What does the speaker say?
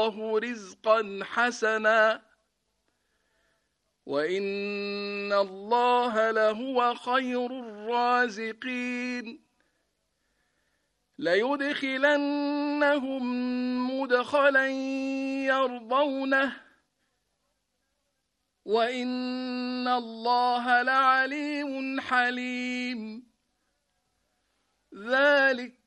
الله رزقا حسنا وإن الله لهو خير الرازقين ليدخلنهم مدخلا يرضونه وإن الله لعليم حليم ذلك